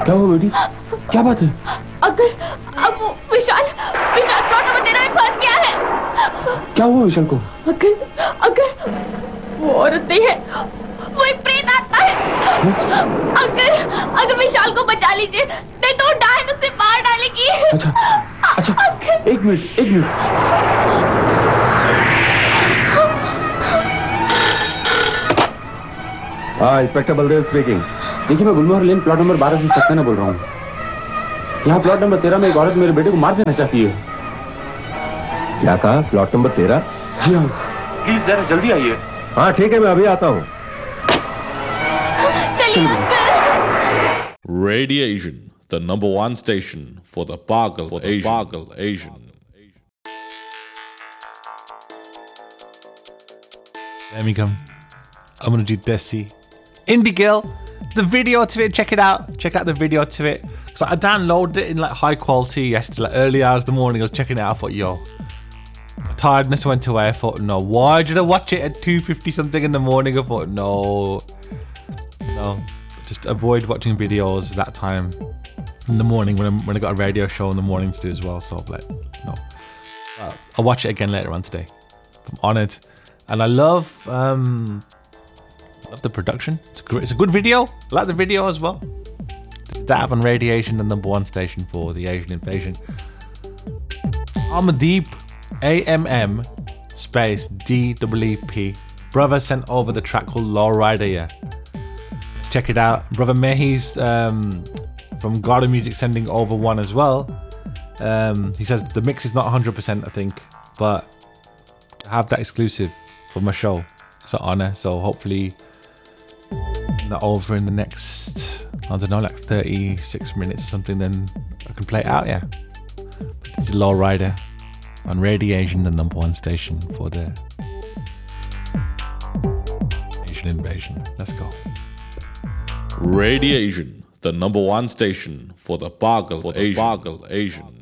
क्या हुआ बेटी? क्या बात है? अब वो विशाल प्लॉट नंबर 13 में फंस गया है। क्या हुआ विशाल को? अगर वो औरत नहीं है, वो एक प्रेत आत्मा है। अगर विशाल को बचा लीजिए, नहीं तो डायन उसे मार डालेगी। अच्छा, एक मिनट। हाँ, इंस्पेक्टर बलदेव स्पीकिंग। देखिए, मैं गुलमोहर लेन प्लॉट नंबर 12 से सक्सेना बोल रहा हूँ। यहाँ प्लॉट नंबर 13 में एक औरत मेरे बेटे को मार देना चाहती है। क्या कहा? Plot number 13? जी हाँ, प्लीज जरा जल्दी आइए। हाँ ठीक है, मैं अभी आता हूँ। चलिए uncle. Radiation, the #1 station for the Pagal Asian. There we go. I'm gonna do Desi. Indie Girl, the video to it, check it out. Check out the video to it. So I downloaded it in like high quality yesterday, like early hours of the morning. I was checking it out. I thought, yo, tiredness went away. I thought, no, why did I watch it at 2:50 something in the morning? I thought, no, just avoid watching videos that time in the morning when I got a radio show in the morning to do as well. So like, no, I'll watch it again later on today. I'm honoured, and I love the production. It's a good video. I like the video as well. That on Radiation, the #1 station for the Asian invasion. Amandeep, AMM space DEEP. Brother sent over the track called Lowrider. Yeah, check it out. Brother Mehi's from Garden Music sending over one as well. He says the mix is not 100%, I think, but to have that exclusive for my show, it's an honor. So hopefully that over in the next, I don't know, like 36 minutes or something, then I can play it out. Yeah, this is Lowrider on Radiation, the #1 station for the Asian invasion. Let's go. Radiation, the #1 station for the Pagal Asian.